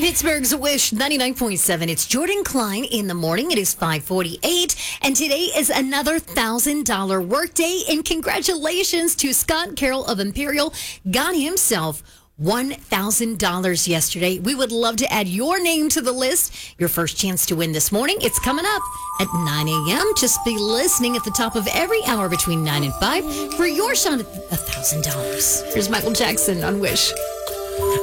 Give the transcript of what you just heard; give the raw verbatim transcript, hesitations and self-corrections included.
Pittsburgh's Wish ninety-nine point seven. It's Jordan Klein in the morning. It is five forty-eight, and today is another one thousand dollars workday. And congratulations to Scott Carroll of Imperial. Got himself one thousand dollars yesterday. We would love to add your name to the list. Your first chance to win this morning. It's coming up at nine a.m. Just be listening at the top of every hour between nine and five for your shot at one thousand dollars. Here's Michael Jackson on Wish.